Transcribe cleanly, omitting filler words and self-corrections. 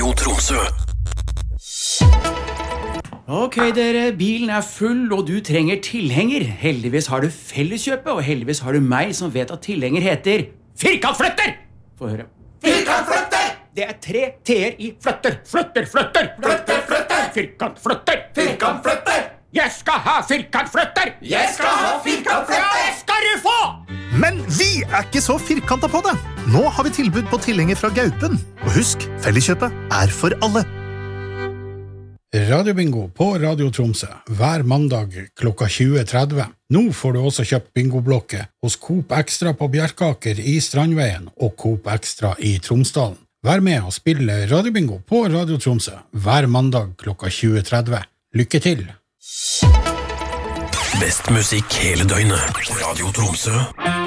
Radio Tromsø. Ok, dere, bilen full, og du trenger tilhenger. Heldigvis har du Felleskjøpet, og heldigvis har du meg som vet at tilhenger heter firkantflytter! Få høre. Firkantflytter! Det 3 t-er i flytter. Flytter, flytter! Flytter, flytter! Firkantflytter! Firkantflytter! Jeg skal ha firkantflytter! Jeg skal ha firkantflytter! Ja, det skal du få! Men vi ikke så firkantet på det. Nå har vi tilbud på tilhenger fra Gaupen. Og husk, Felleskjøpet for alle. Radiobingo på Radio Tromsø hver mandag klokka 20.30. Nå får du også kjøpt bingoblokket hos Coop Extra på Bjerkaker i Strandveien og Coop Extra i Tromsdalen. Vær med og spille Radiobingo på Radio Tromsø hver mandag klokka 20.30. Lykke til! Best musikk hele døgnet. Radio Tromsø.